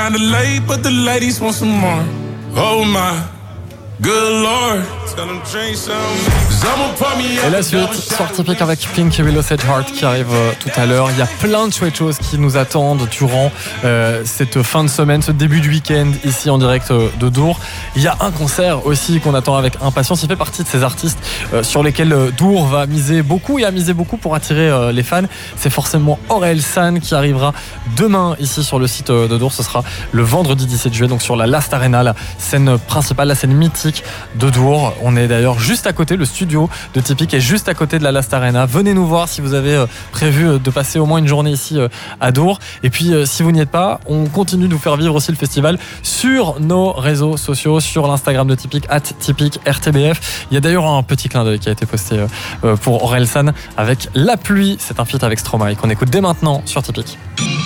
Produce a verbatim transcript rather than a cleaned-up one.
kinda late, but the ladies want some more. Oh my. Good Lord, tell them drink some. Et la suite, soir typique avec Pink et Willow Sage Heart qui arrive euh, tout à l'heure. Il y a plein de chouettes choses qui nous attendent durant euh, cette fin de semaine, ce début du week-end ici en direct euh, de Dour. Il y a un concert aussi qu'on attend avec impatience. Il fait partie de ces artistes euh, sur lesquels euh, Dour va miser beaucoup et a misé beaucoup pour attirer euh, les fans. C'est forcément Orelsan qui arrivera demain ici sur le site euh, de Dour. Ce sera le vendredi dix-sept juillet, donc sur la Last Arena, la scène principale, la scène mythique de Dour. On est d'ailleurs juste à côté, le studio de Typique est juste à côté de la Last Arena. Venez nous voir si vous avez euh, prévu euh, de passer au moins une journée ici euh, à Dour. Et puis euh, si vous n'y êtes pas, on continue de vous faire vivre aussi le festival sur nos réseaux sociaux, sur l'Instagram de Typique, arobase Typique R T B F. Il y a d'ailleurs un petit clin d'œil qui a été posté euh, pour Orelsan avec La Pluie. C'est un feat avec Stromae qu'on écoute dès maintenant sur Typique.